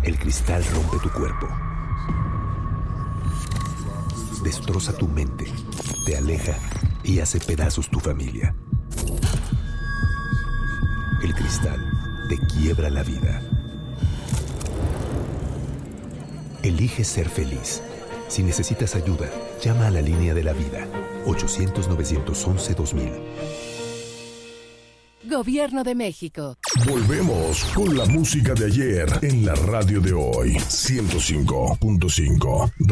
El cristal rompe tu cuerpo, destroza tu mente, te aleja y hace pedazos tu familia. El cristal te quiebra la vida. Elige ser feliz. Si necesitas ayuda, llama a la línea de la vida, 800-911-2000. Gobierno de México. Volvemos con la música de ayer en la radio de hoy, 105.5.